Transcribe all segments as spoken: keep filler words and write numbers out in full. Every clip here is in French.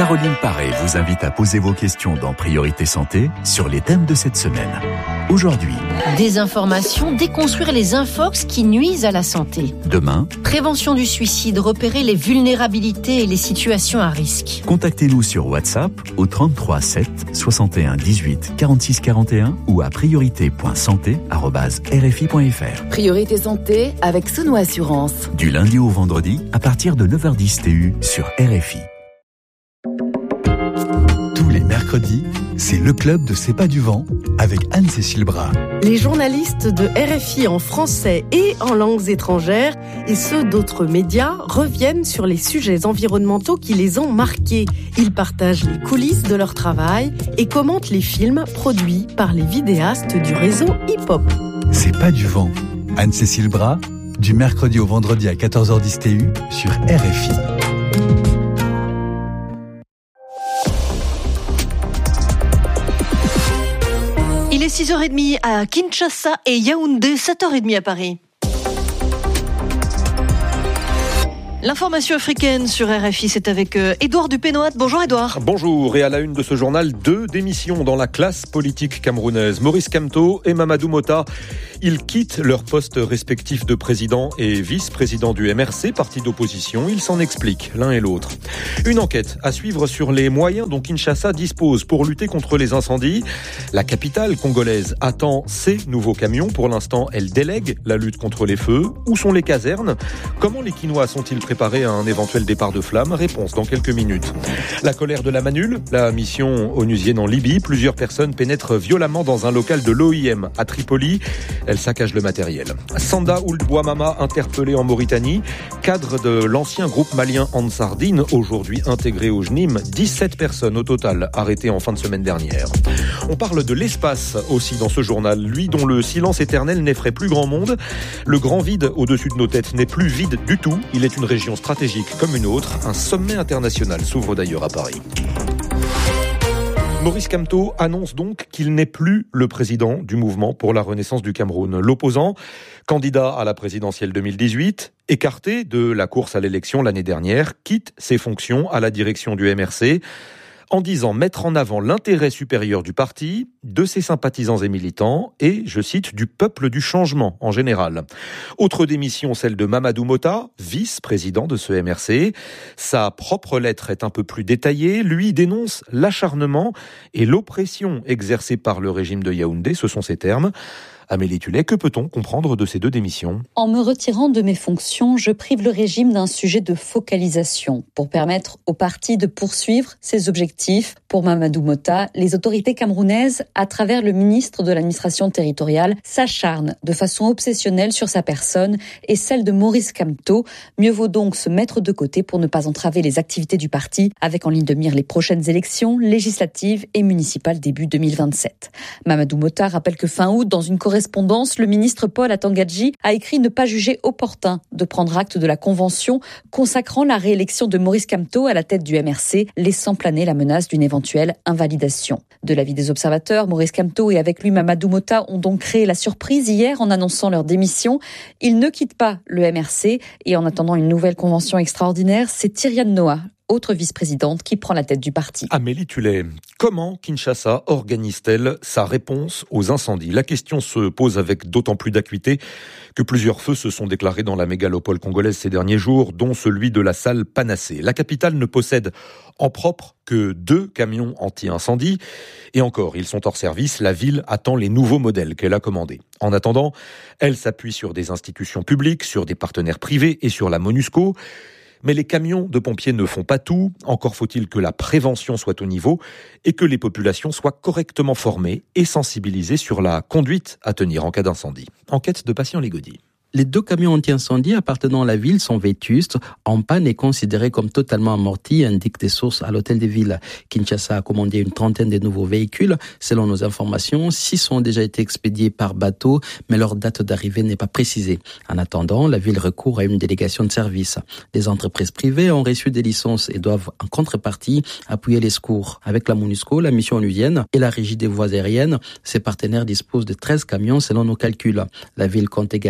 Caroline Paré vous invite à poser vos questions dans Priorité Santé sur les thèmes de cette semaine. Aujourd'hui, désinformation, déconstruire les infox qui nuisent à la santé. Demain, prévention du suicide, repérer les vulnérabilités et les situations à risque. Contactez-nous sur WhatsApp au trente-trois sept soixante et un dix-huit quarante-six quarante et un ou à priorité point santé arobase r f i point f r. Priorité Santé avec Sono Assurance. Du lundi au vendredi à partir de neuf heures dix T U sur R F I. Tous les mercredis, c'est le club de C'est pas du vent avec Anne-Cécile Bras. Les journalistes de R F I en français et en langues étrangères et ceux d'autres médias reviennent sur les sujets environnementaux qui les ont marqués. Ils partagent les coulisses de leur travail et commentent les films produits par les vidéastes du réseau hip-hop. C'est pas du vent. Anne-Cécile Bras, du mercredi au vendredi à quatorze heures dix T U sur R F I. Il est six heures trente à Kinshasa et Yaoundé, sept heures trente à Paris. L'information africaine sur R F I, c'est avec Édouard Dupénoat. Bonjour Édouard. Bonjour, et à la une de ce journal, deux démissions dans la classe politique camerounaise. Maurice Kamto et Mamadou Mota, ils quittent leurs postes respectifs de président et vice-président du M R C, parti d'opposition. Ils s'en expliquent l'un et l'autre. Une enquête à suivre sur les moyens dont Kinshasa dispose pour lutter contre les incendies. La capitale congolaise attend ses nouveaux camions. Pour l'instant, elle délègue la lutte contre les feux. Où sont les casernes ? Comment les Quinois sont-ils préparer à un éventuel départ de flammes? Réponse dans quelques minutes. La colère de la Manule, la mission onusienne en Libye. Plusieurs personnes pénètrent violemment dans un local de l'O I M à Tripoli. Elles saccagent le matériel. Sanda Ould Bouamama, interpellé en Mauritanie. Cadre de l'ancien groupe malien Ansar Dine, aujourd'hui intégré au J N I M. dix-sept personnes au total arrêtées en fin de semaine dernière. On parle de l'espace aussi dans ce journal. Lui dont le silence éternel n'effraie plus grand monde. Le grand vide au-dessus de nos têtes n'est plus vide du tout. Il est une région stratégique comme une autre. Un sommet international s'ouvre d'ailleurs à Paris. Maurice Kamto annonce donc qu'il n'est plus le président du mouvement pour la renaissance du Cameroun. L'opposant, candidat à la présidentielle deux mille dix-huit, écarté de la course à l'élection l'année dernière, quitte ses fonctions à la direction du M R C en disant mettre en avant l'intérêt supérieur du parti, de ses sympathisants et militants, et, je cite, du peuple du changement en général. Autre démission, celle de Mamadou Mota, vice-président de ce M R C. Sa propre lettre est un peu plus détaillée. Lui dénonce l'acharnement et l'oppression exercée par le régime de Yaoundé, ce sont ses termes. Amélie Tullet, que peut-on comprendre de ces deux démissions ? En me retirant de mes fonctions, je prive le régime d'un sujet de focalisation pour permettre au parti de poursuivre ses objectifs. Pour Mamadou Mota, les autorités camerounaises, à travers le ministre de l'administration territoriale, s'acharnent de façon obsessionnelle sur sa personne et celle de Maurice Kamto. Mieux vaut donc se mettre de côté pour ne pas entraver les activités du parti, avec en ligne de mire les prochaines élections législatives et municipales début deux mille vingt-sept. Mamadou Mota rappelle que fin août, dans une correspondance, le ministre Paul Atangadji a écrit ne pas juger opportun de prendre acte de la convention consacrant la réélection de Maurice Kamto à la tête du M R C, laissant planer la menace d'une éventuelle invalidation. De l'avis des observateurs, Maurice Kamto et avec lui Mamadou Mota ont donc créé la surprise hier en annonçant leur démission. Ils ne quittent pas le M R C et en attendant une nouvelle convention extraordinaire, c'est Tyriane Noah, autre vice-présidente, qui prend la tête du parti. Amélie Tullet, comment Kinshasa organise-t-elle sa réponse aux incendies ? La question se pose avec d'autant plus d'acuité que plusieurs feux se sont déclarés dans la mégalopole congolaise ces derniers jours, dont celui de la salle Panacée. La capitale ne possède en propre que deux camions anti-incendie. Et encore, ils sont hors service. La ville attend les nouveaux modèles qu'elle a commandés. En attendant, elle s'appuie sur des institutions publiques, sur des partenaires privés et sur la MONUSCO. Mais les camions de pompiers ne font pas tout. Encore faut-il que la prévention soit au niveau et que les populations soient correctement formées et sensibilisées sur la conduite à tenir en cas d'incendie. Enquête de Patient Légaudy. Les deux camions anti-incendie appartenant à la ville sont vétustes, en panne et considérés comme totalement amortis, indiquent des sources à l'hôtel de ville. Kinshasa a commandé une trentaine de nouveaux véhicules. Selon nos informations, six ont déjà été expédiés par bateau, mais leur date d'arrivée n'est pas précisée. En attendant, la ville recourt à une délégation de service. Des entreprises privées ont reçu des licences et doivent, en contrepartie, appuyer les secours. Avec la MONUSCO, la mission onusienne et la Régie des voies aériennes, ces partenaires disposent de treize camions selon nos calculs. La ville compte également cent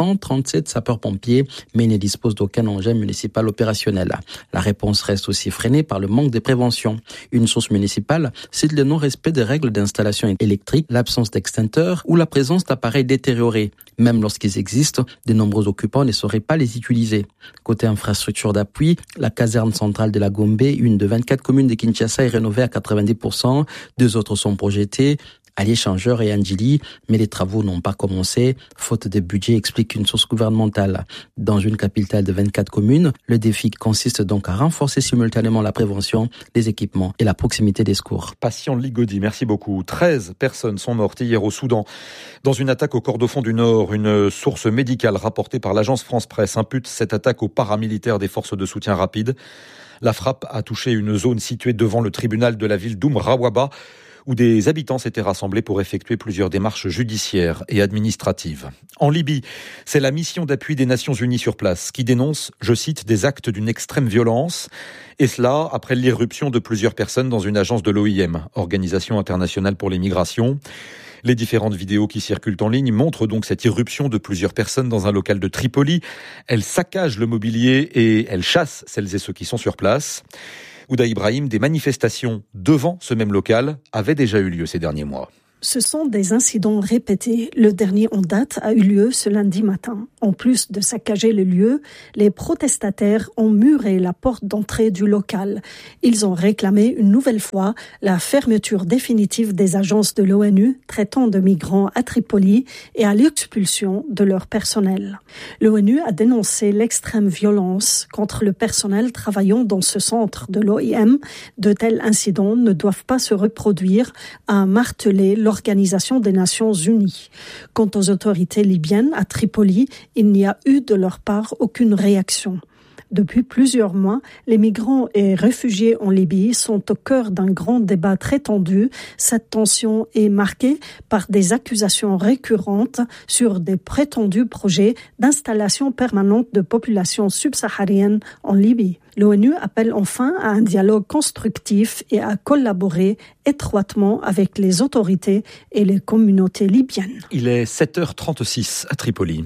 cent trente-sept sapeurs-pompiers, mais ils ne disposent d'aucun engin municipal opérationnel. La réponse reste aussi freinée par le manque de prévention. Une source municipale cite le non-respect des règles d'installation électrique, l'absence d'extincteurs ou la présence d'appareils détériorés. Même lorsqu'ils existent, de nombreux occupants ne sauraient pas les utiliser. Côté infrastructure d'appui, la caserne centrale de la Gombe, une de vingt-quatre communes de Kinshasa, est rénovée à quatre-vingt-dix pour cent. Deux autres sont projetées, à l'Échangeur et Andjili, mais les travaux n'ont pas commencé, faute de budget, explique une source gouvernementale. Dans une capitale de vingt-quatre communes, le défi consiste donc à renforcer simultanément la prévention, les équipements et la proximité des secours. Patient Ligodi, merci beaucoup. treize personnes sont mortes hier au Soudan dans une attaque au Kordofan du Nord. Une source médicale rapportée par l'agence France-Presse impute cette attaque aux paramilitaires des forces de soutien rapide. La frappe a touché une zone située devant le tribunal de la ville d'Oum Rawaba, où des habitants s'étaient rassemblés pour effectuer plusieurs démarches judiciaires et administratives. En Libye, c'est la mission d'appui des Nations Unies sur place qui dénonce, je cite, des actes d'une extrême violence, et cela après l'irruption de plusieurs personnes dans une agence de l'O I M, Organisation internationale pour les migrations. Les différentes vidéos qui circulent en ligne montrent donc cette irruption de plusieurs personnes dans un local de Tripoli. Elles saccagent le mobilier et elles chassent celles et ceux qui sont sur place. Ouda Ibrahim, des manifestations devant ce même local avaient déjà eu lieu ces derniers mois. Ce sont des incidents répétés. Le dernier en date a eu lieu ce lundi matin. En plus de saccager le lieu, les protestataires ont muré la porte d'entrée du local. Ils ont réclamé une nouvelle fois la fermeture définitive des agences de l'ONU traitant de migrants à Tripoli et à l'expulsion de leur personnel. L'ONU a dénoncé l'extrême violence contre le personnel travaillant dans ce centre de l'O I M. De tels incidents ne doivent pas se reproduire, a martelé l'Organisation des Nations Unies. Quant aux autorités libyennes à Tripoli, il n'y a eu de leur part aucune réaction. Depuis plusieurs mois, les migrants et réfugiés en Libye sont au cœur d'un grand débat très tendu. Cette tension est marquée par des accusations récurrentes sur des prétendus projets d'installation permanente de populations subsahariennes en Libye. L'ONU appelle enfin à un dialogue constructif et à collaborer étroitement avec les autorités et les communautés libyennes. Il est sept heures trente-six à Tripoli.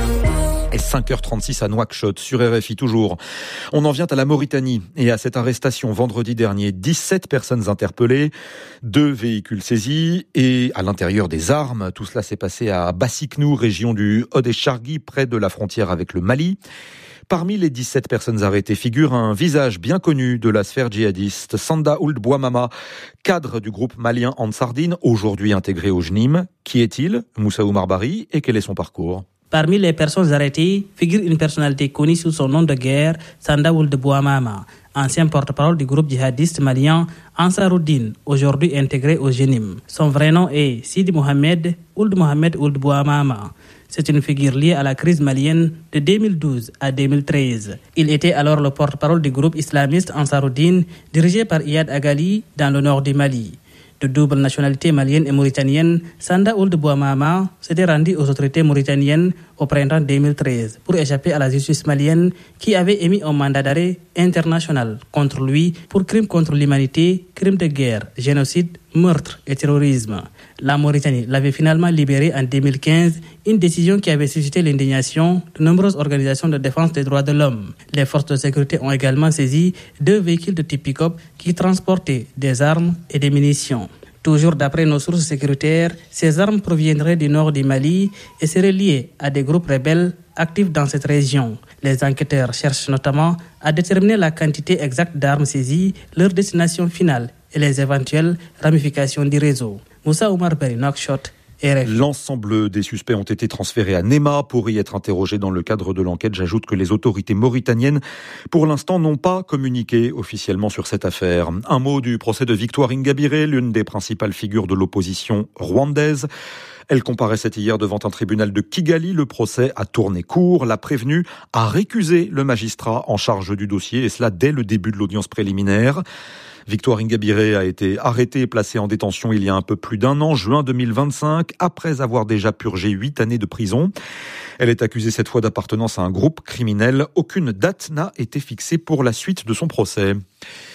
Et cinq heures trente-six à Nouakchott, sur R F I toujours. On en vient à la Mauritanie et à cette arrestation vendredi dernier. dix-sept personnes interpellées, deux véhicules saisis et à l'intérieur des armes. Tout cela s'est passé à Bassiknou, région du Haut-des-Chargui, près de la frontière avec le Mali. Parmi les dix-sept personnes arrêtées figure un visage bien connu de la sphère djihadiste, Sanda Ould Bouamama, cadre du groupe malien Ansardine, aujourd'hui intégré au J N I M. Qui est-il, Moussa Oumar Bari, et quel est son parcours ? Parmi les personnes arrêtées figure une personnalité connue sous son nom de guerre, Sanda Ould Bouamama, ancien porte-parole du groupe djihadiste malien Ansaruddin, aujourd'hui intégré au J N I M. Son vrai nom est Sidi Mohamed Ould Mohamed Ould Bouamama. C'est une figure liée à la crise malienne de deux mille douze à deux mille treize. Il était alors le porte-parole du groupe islamiste Ansaruddin, dirigé par Iyad Agali dans le nord du Mali. De double nationalité malienne et mauritanienne, Sanda Ould Bouamama s'était rendu aux autorités mauritaniennes au printemps deux mille treize pour échapper à la justice malienne qui avait émis un mandat d'arrêt international contre lui pour crimes contre l'humanité, crimes de guerre, génocide, meurtre et terrorisme. La Mauritanie l'avait finalement libéré en deux mille quinze, une décision qui avait suscité l'indignation de nombreuses organisations de défense des droits de l'homme. Les forces de sécurité ont également saisi deux véhicules de type pick-up qui transportaient des armes et des munitions. Toujours d'après nos sources sécuritaires, ces armes proviendraient du nord du Mali et seraient liées à des groupes rebelles actifs dans cette région. Les enquêteurs cherchent notamment à déterminer la quantité exacte d'armes saisies, leur destination finale et les éventuelles ramifications du réseau. Moussa Oumar Bari, Nouakchott, R F I. L'ensemble des suspects ont été transférés à Néma pour y être interrogés dans le cadre de l'enquête. J'ajoute que les autorités mauritaniennes, pour l'instant, n'ont pas communiqué officiellement sur cette affaire. Un mot du procès de Victoire Ingabire, l'une des principales figures de l'opposition rwandaise. Elle comparaissait hier devant un tribunal de Kigali. Le procès a tourné court. La prévenue a récusé le magistrat en charge du dossier, et cela dès le début de l'audience préliminaire. Victoire Ingabire a été arrêtée et placée en détention il y a un peu plus d'un an, juin deux mille vingt-cinq, après avoir déjà purgé huit années de prison. Elle est accusée cette fois d'appartenance à un groupe criminel. Aucune date n'a été fixée pour la suite de son procès.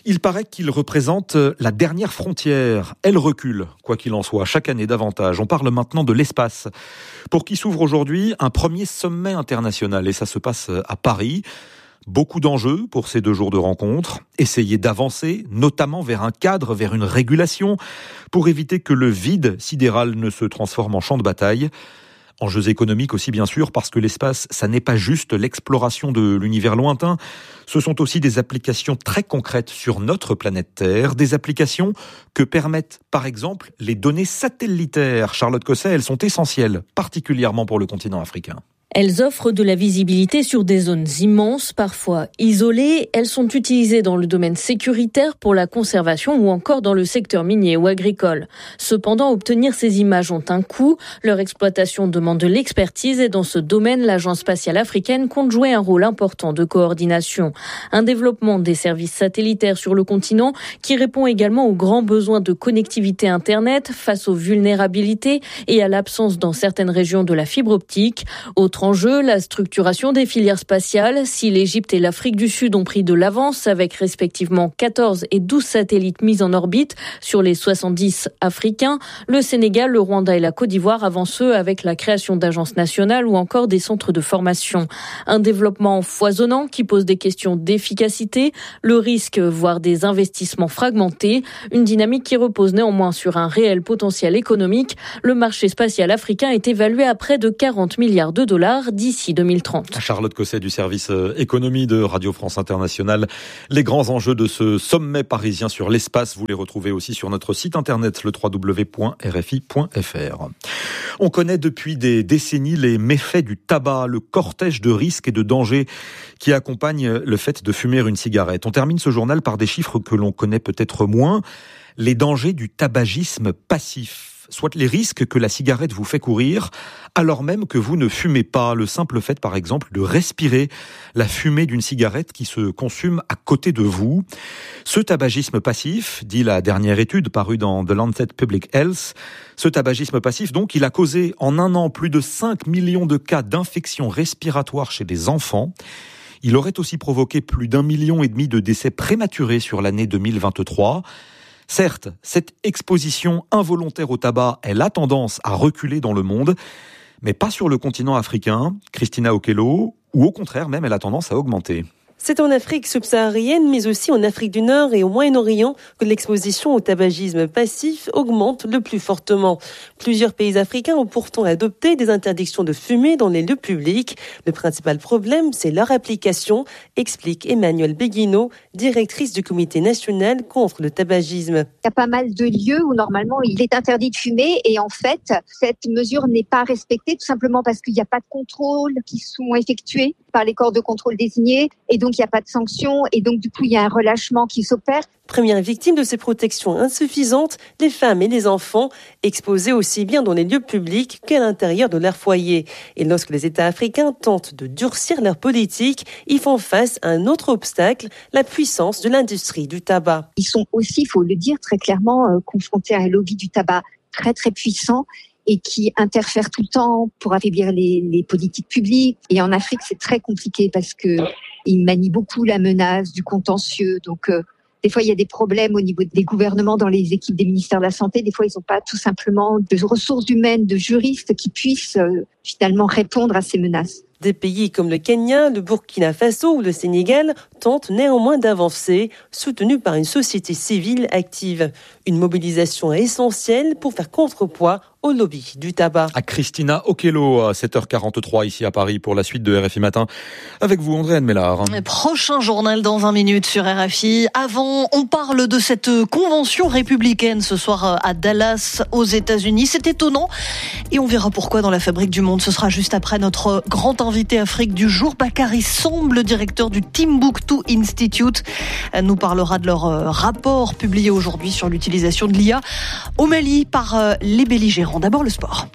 Il paraît qu'il représente la dernière frontière. Elle recule, quoi qu'il en soit, chaque année davantage. On parle maintenant de l'espace, pour qui s'ouvre aujourd'hui un premier sommet international. Et ça se passe à Paris. Beaucoup d'enjeux pour ces deux jours de rencontre. Essayer d'avancer, notamment vers un cadre, vers une régulation, pour éviter que le vide sidéral ne se transforme en champ de bataille. Enjeux économiques aussi, bien sûr, parce que l'espace, ça n'est pas juste l'exploration de l'univers lointain. Ce sont aussi des applications très concrètes sur notre planète Terre, des applications que permettent, par exemple, les données satellitaires. Charlotte Cosset, elles sont essentielles, particulièrement pour le continent africain. Elles offrent de la visibilité sur des zones immenses, parfois isolées. Elles sont utilisées dans le domaine sécuritaire, pour la conservation ou encore dans le secteur minier ou agricole. Cependant, obtenir ces images ont un coût. Leur exploitation demande de l'expertise et dans ce domaine, l'Agence spatiale africaine compte jouer un rôle important de coordination. Un développement des services satellitaires sur le continent qui répond également aux grands besoins de connectivité Internet face aux vulnérabilités et à l'absence dans certaines régions de la fibre optique. Autre enjeu, la structuration des filières spatiales. Si l'Égypte et l'Afrique du Sud ont pris de l'avance avec respectivement quatorze et douze satellites mis en orbite sur les soixante-dix africains, le Sénégal, le Rwanda et la Côte d'Ivoire avancent eux avec la création d'agences nationales ou encore des centres de formation. Un développement foisonnant qui pose des questions d'efficacité, le risque, voire des investissements fragmentés, une dynamique qui repose néanmoins sur un réel potentiel économique. Le marché spatial africain est évalué à près de quarante milliards de dollars d'ici deux mille trente. Charlotte Cosset du service économie de Radio France Internationale. Les grands enjeux de ce sommet parisien sur l'espace, vous les retrouvez aussi sur notre site internet, le w w w point r f i point f r. On connaît depuis des décennies les méfaits du tabac, le cortège de risques et de dangers qui accompagne le fait de fumer une cigarette. On termine ce journal par des chiffres que l'on connaît peut-être moins. Les dangers du tabagisme passif, soit les risques que la cigarette vous fait courir, alors même que vous ne fumez pas. Le simple fait, par exemple, de respirer la fumée d'une cigarette qui se consume à côté de vous. Ce tabagisme passif, dit la dernière étude parue dans The Lancet Public Health, ce tabagisme passif, donc, il a causé en un an plus de cinq millions de cas d'infections respiratoires chez des enfants. Il aurait aussi provoqué plus d'un million et demi de décès prématurés sur l'année deux mille vingt-trois. Certes, cette exposition involontaire au tabac, elle a tendance à reculer dans le monde, mais pas sur le continent africain, Christina Okello, ou au contraire même, elle a tendance à augmenter. C'est en Afrique subsaharienne, mais aussi en Afrique du Nord et au Moyen-Orient que l'exposition au tabagisme passif augmente le plus fortement. Plusieurs pays africains ont pourtant adopté des interdictions de fumer dans les lieux publics. Le principal problème, c'est leur application, explique Emmanuelle Beguino, directrice du comité national contre le tabagisme. Il y a pas mal de lieux où normalement il est interdit de fumer et en fait, cette mesure n'est pas respectée tout simplement parce qu'il n'y a pas de contrôles qui sont effectués par les corps de contrôle désignés et donc il n'y a pas de sanctions et donc du coup il y a un relâchement qui s'opère. Première victime de ces protections insuffisantes, les femmes et les enfants, exposés aussi bien dans les lieux publics qu'à l'intérieur de leur foyer. Et lorsque les États africains tentent de durcir leur politique, ils font face à un autre obstacle, la puissance de l'industrie du tabac. Ils sont aussi, il faut le dire très clairement, euh, confrontés à un lobby du tabac très très puissant et qui interfère tout le temps pour affaiblir les, les politiques publiques. Et en Afrique, c'est très compliqué parce que ils manient beaucoup la menace du contentieux. Donc, euh, des fois, il y a des problèmes au niveau des gouvernements dans les équipes des ministères de la Santé. Des fois, ils n'ont pas tout simplement de ressources humaines, de juristes qui puissent euh, finalement répondre à ces menaces. Des pays comme le Kenya, le Burkina Faso ou le Sénégal tentent néanmoins d'avancer, soutenus par une société civile active. Une mobilisation essentielle pour faire contrepoids au lobby du tabac. À Christina Okello, à sept heures quarante-trois ici à Paris pour la suite de R F I Matin. Avec vous, André Anne-Mélard. Prochain journal dans vingt minutes sur R F I. Avant, on parle de cette convention républicaine ce soir à Dallas, aux États-Unis. C'est étonnant et on verra pourquoi dans la Fabrique du Monde. Ce sera juste après notre grand invité Afrique du jour. Bakary Samb, le directeur du Timbuktu Institute, nous parlera de leur rapport publié aujourd'hui sur l'utilisation de l'I A au Mali par les belligérants. D'abord le sport.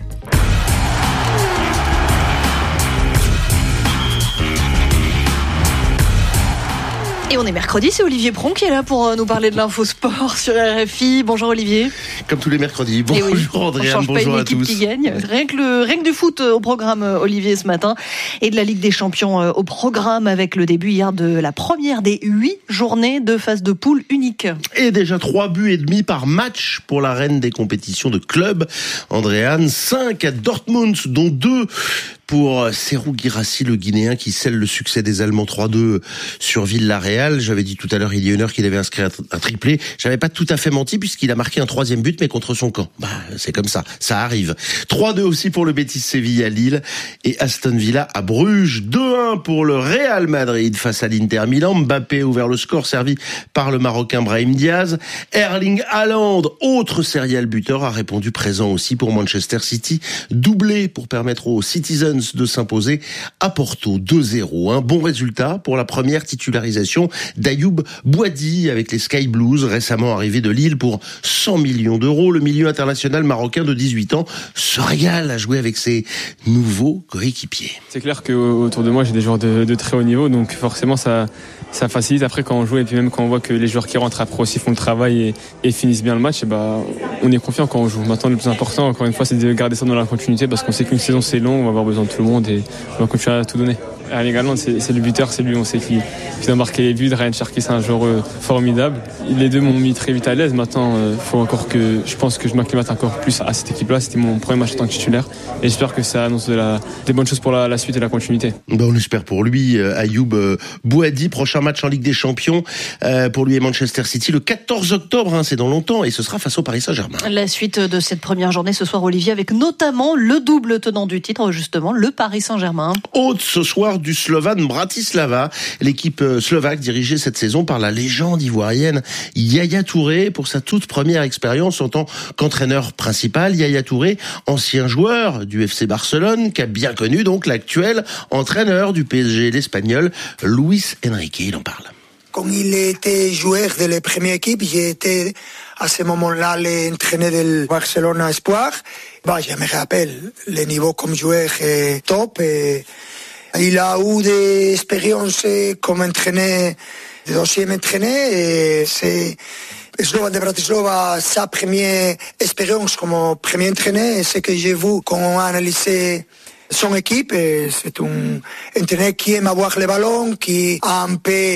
Et on est mercredi, c'est Olivier Pron qui est là pour nous parler de l'info sport sur R F I. Bonjour Olivier. Comme tous les mercredis. Bonjour oui, Andréane, bonjour à tous. Qui gagne. Rien que, le, rien que du foot au programme, Olivier, ce matin, et de la Ligue des Champions au programme avec le début hier de la première des huit journées de phase de poule unique. Et déjà trois buts et demi par match pour la reine des compétitions de club. Andréane, cinq à Dortmund, dont deux pour Serhou Guirassy, le Guinéen qui scelle le succès des Allemands trois deux sur Villarreal. J'avais dit tout à l'heure, il y a une heure, qu'il avait inscrit un triplé. J'avais pas tout à fait menti puisqu'il a marqué un troisième but, mais contre son camp. Bah, c'est comme ça, ça arrive. trois deux aussi pour le Betis Séville à Lille et Aston Villa à Bruges. deux un pour le Real Madrid face à l'Inter Milan. Mbappé a ouvert le score, servi par le Marocain Brahim Diaz. Erling Haaland, autre serial buteur, a répondu présent aussi pour Manchester City. Doublé pour permettre aux Citizens de s'imposer à Porto deux zéro. Un bon résultat pour la première titularisation d'Ayoub Boadi avec les Sky Blues, récemment arrivé de Lille pour cent millions d'euros. Le milieu international marocain de dix-huit ans se régale à jouer avec ses nouveaux coéquipiers. C'est clair qu'autour de moi j'ai des joueurs de, de très haut niveau, donc forcément ça, ça facilite après quand on joue, et puis même quand on voit que les joueurs qui rentrent après aussi font le travail et, et finissent bien le match, et bah, on est confiant quand on joue. Maintenant le plus important encore une fois c'est de garder ça dans la continuité, parce qu'on sait qu'une saison c'est long, on va avoir besoin de tout le monde et on va continuer à tout donner. Erling Haaland, c'est, c'est le buteur, c'est lui, on sait qu'il, qu'il doit marquer les buts. Ryan Cherki, c'est un joueur euh, formidable. Les deux m'ont mis très vite à l'aise. Maintenant, il euh, faut encore que, je pense que je m'acclimate encore plus à cette équipe-là. C'était mon premier match en tant que titulaire et j'espère que ça annonce de la, des bonnes choses pour la, la suite et la continuité. Ben, on espère pour lui. euh, Ayoub euh, Boadi, prochain match en Ligue des Champions euh, pour lui et Manchester City le quatorze octobre, hein, c'est dans longtemps, et ce sera face au Paris Saint-Germain. La suite de cette première journée ce soir, Olivier, avec notamment le double tenant du titre, justement, le Paris Saint-Germain. Hôte ce soir du Slovan Bratislava, l'équipe slovaque dirigée cette saison par la légende ivoirienne Yaya Touré pour sa toute première expérience en tant qu'entraîneur principal. Yaya Touré, ancien joueur du F C Barcelone, qui a bien connu donc l'actuel entraîneur du P S G, l'Espagnol Luis Enrique. Il en parle. Quand il était joueur de la première équipe, j'ai été à ce moment-là l'entraîneur du Barcelone Espoir. Bah, je me rappelle, le niveau comme joueur est top. Et il a eu des expériences comme entraîneur, deuxième entraîneur, et c'est Slovan de Bratislava, sa première expérience comme premier entraîneur, et ce que j'ai vu quand on a analysé son équipe, c'est un entraîneur qui aime avoir le ballon, qui a un peu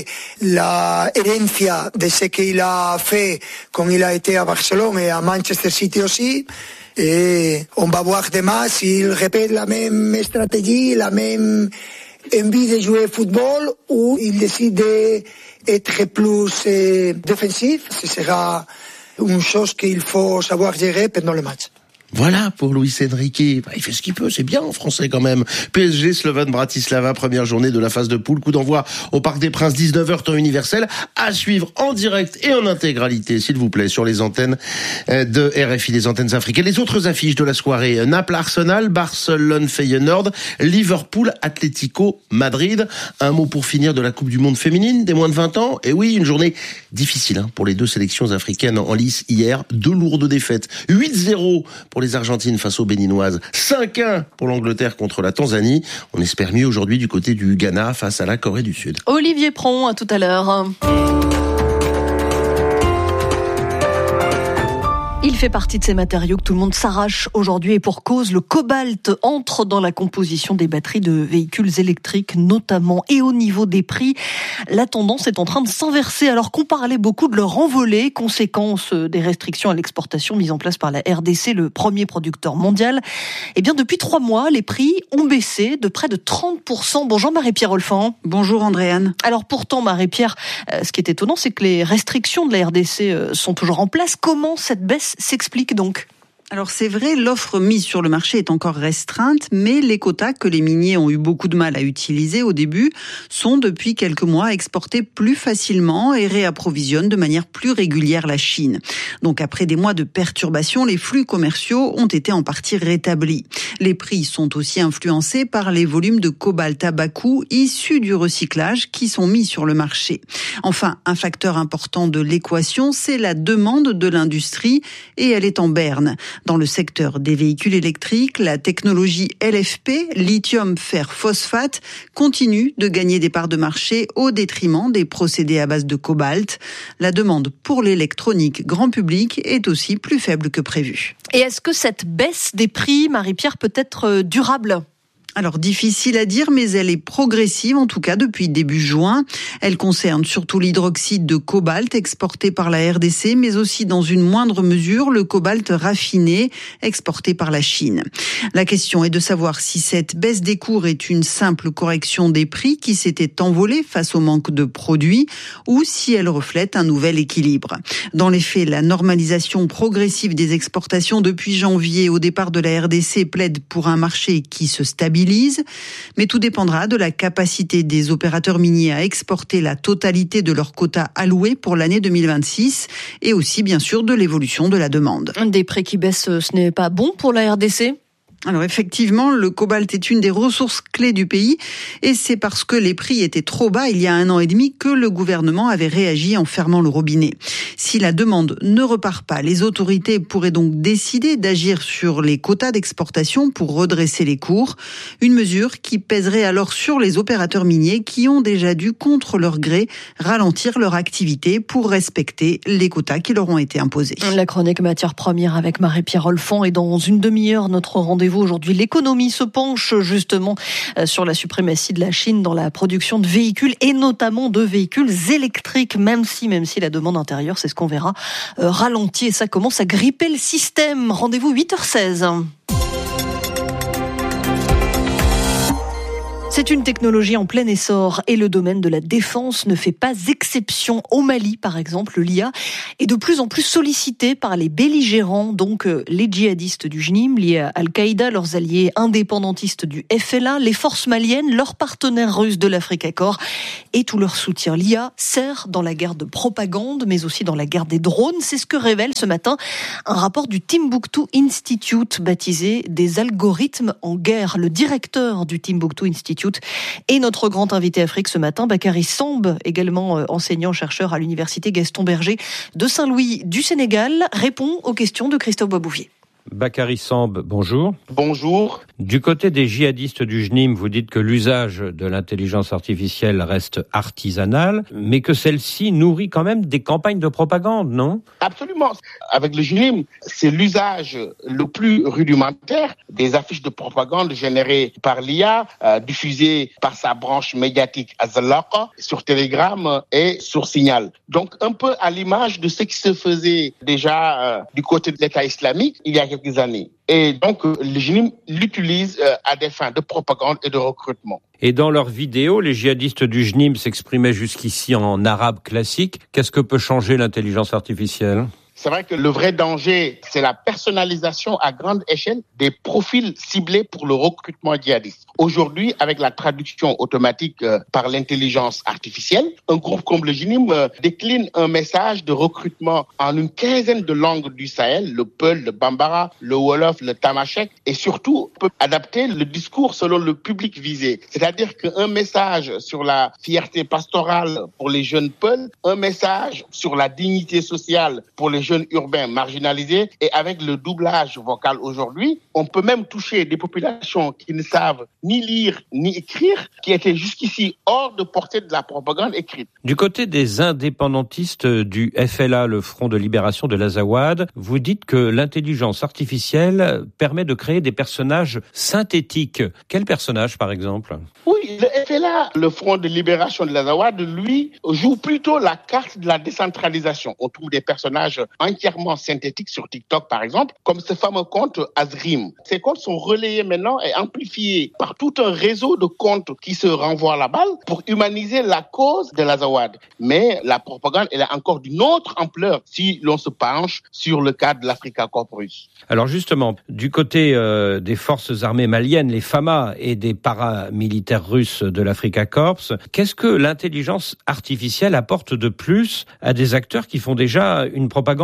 la hérencia de ce qu'il a fait quand il a été à Barcelone et à Manchester City aussi. Et on va voir demain s'il répète la même stratégie, la même envie de jouer au football, ou il décide d'être plus euh, défensif. Ce sera une chose qu'il faut savoir gérer pendant le match. Voilà pour Luis Enrique. Bah, il fait ce qu'il peut, c'est bien en français quand même. P S G, Slovan Bratislava, première journée de la phase de poule. Coup d'envoi au Parc des Princes, dix-neuf heures temps universel. À suivre en direct et en intégralité, s'il vous plaît, sur les antennes de R F I, les antennes africaines. Les autres affiches de la soirée: Naples-Arsenal, Barcelone-Feyenoord, Liverpool-Atlético Madrid. Un mot pour finir de la Coupe du Monde féminine des moins de vingt ans. Et oui, une journée difficile hein, pour les deux sélections africaines en lice hier. Deux lourdes défaites. huit zéro pour les Argentines face aux Béninoises, cinq un pour l'Angleterre contre la Tanzanie. On espère mieux aujourd'hui du côté du Ghana face à la Corée du Sud. Olivier Pron, à tout à l'heure. Il fait partie de ces matériaux que tout le monde s'arrache aujourd'hui, et pour cause, le cobalt entre dans la composition des batteries de véhicules électriques notamment, et au niveau des prix, la tendance est en train de s'inverser alors qu'on parlait beaucoup de leur envolée, conséquence des restrictions à l'exportation mises en place par la R D C, le premier producteur mondial. Eh bien, depuis trois mois, les prix ont baissé de près de trente pour cent. Bonjour Marie-Pierre Olfan. Bonjour Andréane. Alors pourtant, Marie-Pierre, ce qui est étonnant, c'est que les restrictions de la R D C sont toujours en place. Comment cette baisse s'explique donc ? Alors c'est vrai, l'offre mise sur le marché est encore restreinte, mais les quotas que les miniers ont eu beaucoup de mal à utiliser au début sont depuis quelques mois exportés plus facilement et réapprovisionnent de manière plus régulière la Chine. Donc après des mois de perturbations, les flux commerciaux ont été en partie rétablis. Les prix sont aussi influencés par les volumes de cobalt à bas coût issus du recyclage qui sont mis sur le marché. Enfin, un facteur important de l'équation, c'est la demande de l'industrie, et elle est en berne. Dans le secteur des véhicules électriques, la technologie L F P, lithium fer phosphate, continue de gagner des parts de marché au détriment des procédés à base de cobalt. La demande pour l'électronique grand public est aussi plus faible que prévu. Et est-ce que cette baisse des prix, Marie-Pierre, peut être durable ? Alors, difficile à dire, mais elle est progressive, en tout cas depuis début juin. Elle concerne surtout l'hydroxyde de cobalt exporté par la R D C, mais aussi dans une moindre mesure le cobalt raffiné exporté par la Chine. La question est de savoir si cette baisse des cours est une simple correction des prix qui s'étaient envolés face au manque de produits ou si elle reflète un nouvel équilibre. Dans les faits, la normalisation progressive des exportations depuis janvier au départ de la R D C plaide pour un marché qui se stabilise. Mais tout dépendra de la capacité des opérateurs miniers à exporter la totalité de leur quota alloué pour l'année deux mille vingt-six et aussi bien sûr de l'évolution de la demande. Des prix qui baissent, ce n'est pas bon pour la R D C ? Alors effectivement, le cobalt est une des ressources clés du pays et c'est parce que les prix étaient trop bas il y a un an et demi que le gouvernement avait réagi en fermant le robinet. Si la demande ne repart pas, les autorités pourraient donc décider d'agir sur les quotas d'exportation pour redresser les cours. Une mesure qui pèserait alors sur les opérateurs miniers qui ont déjà dû, contre leur gré, ralentir leur activité pour respecter les quotas qui leur ont été imposés. La chronique matières premières avec Marie-Pierre Olfan et dans une demi-heure, notre rendez-vous aujourd'hui. L'économie se penche justement sur la suprématie de la Chine dans la production de véhicules et notamment de véhicules électriques, même si, même si la demande intérieure, c'est ce qu'on verra, euh, ralentit et ça commence à gripper le système. Rendez-vous huit heures seize. C'est une technologie en plein essor et le domaine de la défense ne fait pas exception. Au Mali, par exemple, l'I A est de plus en plus sollicitée par les belligérants, donc les djihadistes du J N I M liés à Al-Qaïda, leurs alliés indépendantistes du F L A, les forces maliennes, leurs partenaires russes de l'Afrique Corps et tout leur soutien. L'I A sert dans la guerre de propagande, mais aussi dans la guerre des drones. C'est ce que révèle ce matin un rapport du Timbuktu Institute baptisé « Des algorithmes en guerre ». Le directeur du Timbuktu Institute et notre grand invité Afrique ce matin, Bakary Samb, également enseignant-chercheur à l'université Gaston Berger de Saint-Louis du Sénégal, répond aux questions de Christophe Boisbouvier. Bakary Samb, bonjour. Bonjour. Du côté des djihadistes du J N I M, vous dites que l'usage de l'intelligence artificielle reste artisanal, mais que celle-ci nourrit quand même des campagnes de propagande, non ? Absolument. Avec le J N I M, c'est l'usage le plus rudimentaire des affiches de propagande générées par l'I A, euh, diffusées par sa branche médiatique Azalaqa sur Telegram et sur Signal. Donc un peu à l'image de ce qui se faisait déjà euh, du côté de l'État islamique il y a quelques années. Et donc, le J N I M l'utilise à des fins de propagande et de recrutement. Et dans leurs vidéos, les djihadistes du J N I M s'exprimaient jusqu'ici en arabe classique. Qu'est-ce que peut changer l'intelligence artificielle ? C'est vrai que le vrai danger, c'est la personnalisation à grande échelle des profils ciblés pour le recrutement djihadiste. Aujourd'hui, avec la traduction automatique euh, par l'intelligence artificielle, un groupe comme le J N I M euh, décline un message de recrutement en une quinzaine de langues du Sahel, le Peul, le Bambara, le Wolof, le Tamashek, et surtout peut adapter le discours selon le public visé. C'est-à-dire qu'un message sur la fierté pastorale pour les jeunes Peul, un message sur la dignité sociale pour les jeunes urbains marginalisés, et avec le doublage vocal aujourd'hui, on peut même toucher des populations qui ne savent ni lire ni écrire, qui étaient jusqu'ici hors de portée de la propagande écrite. Du côté des indépendantistes du F L A, le Front de Libération de l'Azawad, vous dites que l'intelligence artificielle permet de créer des personnages synthétiques. Quels personnages, par exemple ? Oui, le F L A, le Front de Libération de l'Azawad, lui, joue plutôt la carte de la décentralisation. On trouve des personnages entièrement synthétiques sur TikTok, par exemple, comme ce fameux compte Azrim. Ces comptes sont relayés maintenant et amplifiés par tout un réseau de comptes qui se renvoient la balle pour humaniser la cause de l'Azawad. Mais la propagande, elle est encore d'une autre ampleur si l'on se penche sur le cas de l'Africa Corps russe. Alors justement, du côté euh, des forces armées maliennes, les F A M A et des paramilitaires russes de l'Africa Corps, qu'est-ce que l'intelligence artificielle apporte de plus à des acteurs qui font déjà une propagande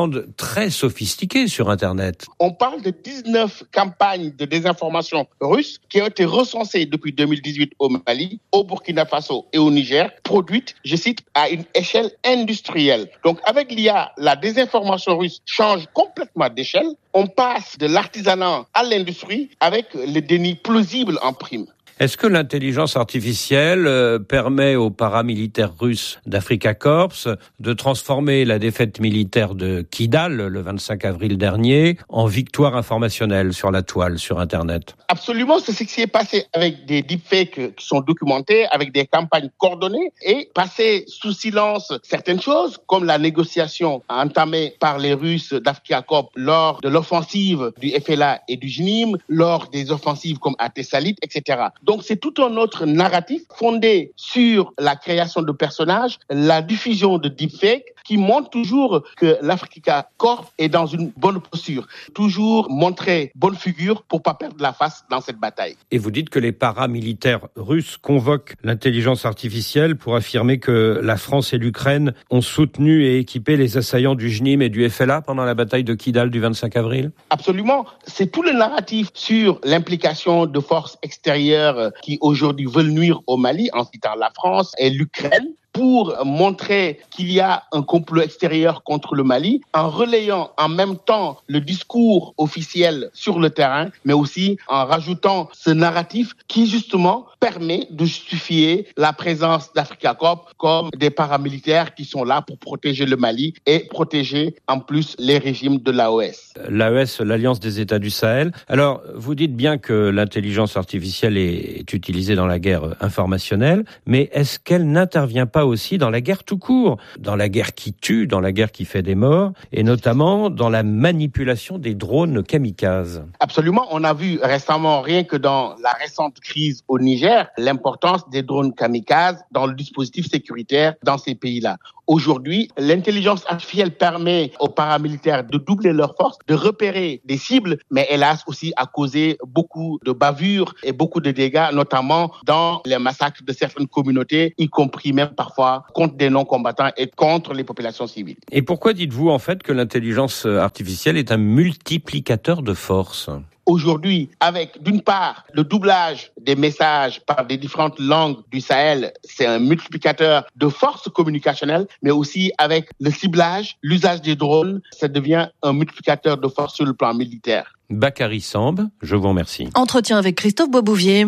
propagande très sophistiquée sur Internet. On parle de dix-neuf campagnes de désinformation russes qui ont été recensées depuis deux mille dix-huit au Mali, au Burkina Faso et au Niger, produites, je cite, à une échelle industrielle. Donc avec l'I A, la désinformation russe change complètement d'échelle. On passe de l'artisanat à l'industrie avec le déni plausible en prime. Est-ce que l'intelligence artificielle euh, permet aux paramilitaires russes d'Africa Corps de transformer la défaite militaire de Kidal, le vingt-cinq avril dernier, en victoire informationnelle sur la toile, sur Internet? Absolument, c'est ce qui s'est passé avec des deepfakes qui sont documentés, avec des campagnes coordonnées, et passer sous silence certaines choses, comme la négociation entamée par les Russes d'Africa Corps lors de l'offensive du F L A et du J N I M, lors des offensives comme à Tessalit, et cetera. Donc c'est tout un autre narratif fondé sur la création de personnages, la diffusion de deepfakes, qui montre toujours que l'Africa Corps est dans une bonne posture. Toujours montrer bonne figure pour pas perdre la face dans cette bataille. Et vous dites que les paramilitaires russes convoquent l'intelligence artificielle pour affirmer que la France et l'Ukraine ont soutenu et équipé les assaillants du J N I M et du F L A pendant la bataille de Kidal du vingt-cinq avril? Absolument. C'est tout le narratif sur l'implication de forces extérieures qui aujourd'hui veulent nuire au Mali, en citant la France et l'Ukraine, pour montrer qu'il y a un complot extérieur contre le Mali, en relayant en même temps le discours officiel sur le terrain, mais aussi en rajoutant ce narratif qui justement permet de justifier la présence d'Africa Corps comme des paramilitaires qui sont là pour protéger le Mali et protéger en plus les régimes de l'A O S. L'A O S, l'Alliance des États du Sahel. Alors, vous dites bien que l'intelligence artificielle est utilisée dans la guerre informationnelle, mais est-ce qu'elle n'intervient pas aussi dans la guerre tout court, dans la guerre qui tue, dans la guerre qui fait des morts, et notamment dans la manipulation des drones kamikazes? Absolument. On a vu récemment, rien que dans la récente crise au Niger, l'importance des drones kamikazes dans le dispositif sécuritaire dans ces pays-là. Aujourd'hui, l'intelligence artificielle permet aux paramilitaires de doubler leurs forces, de repérer des cibles, mais hélas aussi a causé beaucoup de bavures et beaucoup de dégâts, notamment dans les massacres de certaines communautés, y compris même parfois contre des non-combattants et contre les populations civiles. Et pourquoi dites-vous en fait que l'intelligence artificielle est un multiplicateur de force ? Aujourd'hui, avec d'une part le doublage des messages par des différentes langues du Sahel, c'est un multiplicateur de force communicationnelle, mais aussi avec le ciblage, l'usage des drones, ça devient un multiplicateur de force sur le plan militaire. Bakary Samb, je vous remercie. Entretien avec Christophe Boisbouvier.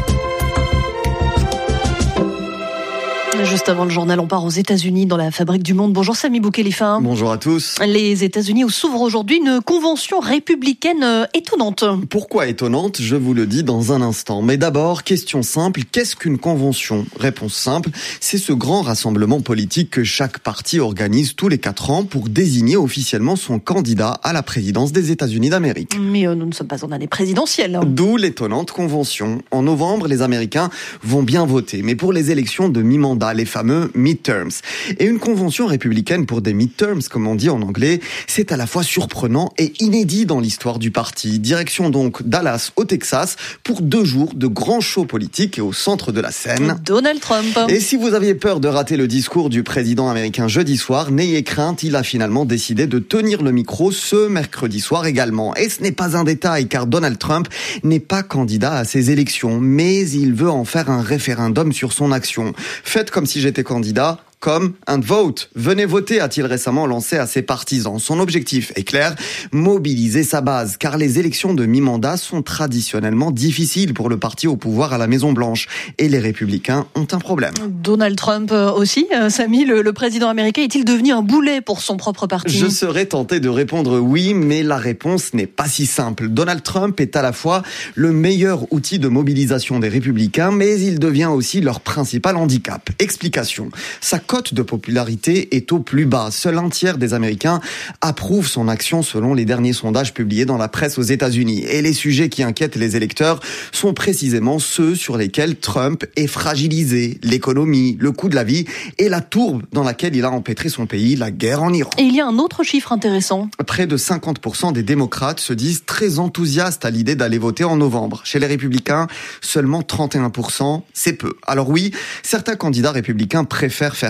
Juste avant le journal, on part aux États-Unis dans la fabrique du monde. Bonjour Sami Boukhelifa. Bonjour à tous. Les États-Unis où s'ouvre aujourd'hui une convention républicaine étonnante. Pourquoi étonnante ? Je vous le dis dans un instant. Mais d'abord, question simple, qu'est-ce qu'une convention ? Réponse simple, c'est ce grand rassemblement politique que chaque parti organise tous les quatre ans pour désigner officiellement son candidat à la présidence des États-Unis d'Amérique. Mais euh, nous ne sommes pas en année présidentielle. Hein. D'où l'étonnante convention. En novembre, les Américains vont bien voter, mais pour les élections de mi-mandat, les fameux midterms. Et une convention républicaine pour des midterms, comme on dit en anglais, c'est à la fois surprenant et inédit dans l'histoire du parti. Direction donc Dallas, au Texas, pour deux jours de grands shows politiques et au centre de la scène, Donald Trump. Et si vous aviez peur de rater le discours du président américain jeudi soir, n'ayez crainte, il a finalement décidé de tenir le micro ce mercredi soir également. Et ce n'est pas un détail, car Donald Trump n'est pas candidat à ces élections, mais il veut en faire un référendum sur son action. Faites comme si j'étais candidat, comme un vote. Venez voter, a-t-il récemment lancé à ses partisans. Son objectif est clair, mobiliser sa base, car les élections de mi-mandat sont traditionnellement difficiles pour le parti au pouvoir à la Maison-Blanche. Et les républicains ont un problème. Donald Trump aussi, Samy, le, le président américain, est-il devenu un boulet pour son propre parti ? Je serais tenté de répondre oui, mais la réponse n'est pas si simple. Donald Trump est à la fois le meilleur outil de mobilisation des républicains, mais il devient aussi leur principal handicap. Explication. Sa cote de popularité est au plus bas. Seul un tiers des Américains approuvent son action selon les derniers sondages publiés dans la presse aux États-Unis. Et les sujets qui inquiètent les électeurs sont précisément ceux sur lesquels Trump est fragilisé. L'économie, le coût de la vie et la tourbe dans laquelle il a empêtré son pays, la guerre en Iran. Et il y a un autre chiffre intéressant. Près de cinquante pour cent des démocrates se disent très enthousiastes à l'idée d'aller voter en novembre. Chez les républicains, seulement trente et un pour cent, c'est peu. Alors oui, certains candidats républicains préfèrent faire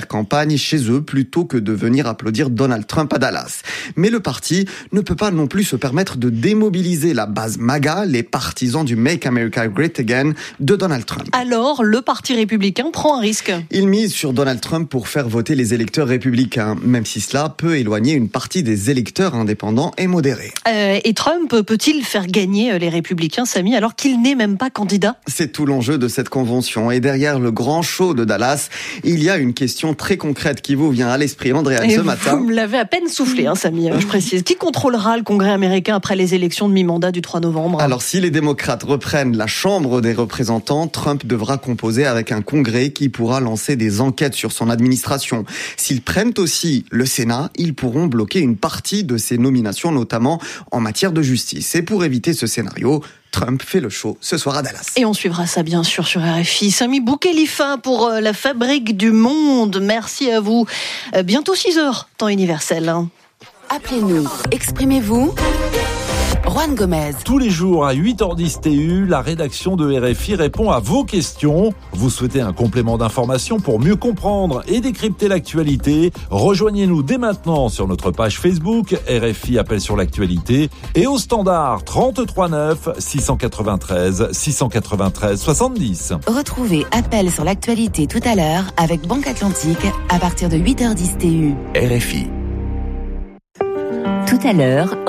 faire campagne chez eux plutôt que de venir applaudir Donald Trump à Dallas. Mais le parti ne peut pas non plus se permettre de démobiliser la base MAGA, les partisans du Make America Great Again de Donald Trump. Alors, le parti républicain prend un risque. Il mise sur Donald Trump pour faire voter les électeurs républicains, même si cela peut éloigner une partie des électeurs indépendants et modérés. Euh, et Trump peut-il faire gagner les républicains, Samy, alors qu'il n'est même pas candidat ? C'est tout l'enjeu de cette convention. Et derrière le grand show de Dallas, il y a une question très concrète qui vous vient à l'esprit, Andréane, ce matin. Vous me l'avez à peine soufflé, hein, Samy, je précise. Qui contrôlera le Congrès américain après les élections de mi-mandat du trois novembre ? Alors, si les démocrates reprennent la Chambre des représentants, Trump devra composer avec un Congrès qui pourra lancer des enquêtes sur son administration. S'ils prennent aussi le Sénat, ils pourront bloquer une partie de ses nominations, notamment en matière de justice. Et pour éviter ce scénario, Trump fait le show ce soir à Dallas. Et on suivra ça bien sûr sur R F I. Samy Boukhelifa pour la Fabrique du Monde. Merci à vous. Bientôt six heures, temps universel. Appelez-nous, exprimez-vous. Juan Gomez. Tous les jours à huit heures dix T U, la rédaction de R F I répond à vos questions. Vous souhaitez un complément d'information pour mieux comprendre et décrypter l'actualité? Rejoignez-nous dès maintenant sur notre page Facebook R F I Appel sur l'actualité et au standard trente-trois neuf six cent quatre-vingt-treize six cent quatre-vingt-treize soixante-dix. Retrouvez Appel sur l'actualité tout à l'heure avec Banque Atlantique à partir de huit heures dix T U. R F I. Tout à l'heure,